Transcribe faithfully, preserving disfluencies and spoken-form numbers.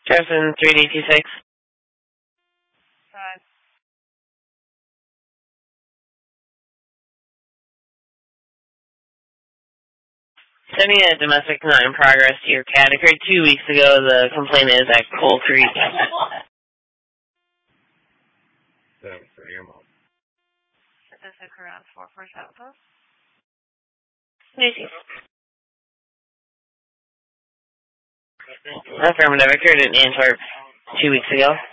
Jefferson three D two six. Five. Sending a domestic not in progress to your cat. Occurred two weeks ago. The complaint is at Coal Creek. Thanks for your mom. Did this occur on four four Outpost? Macy. Affirmative. Occurred in Antwerp two weeks ago.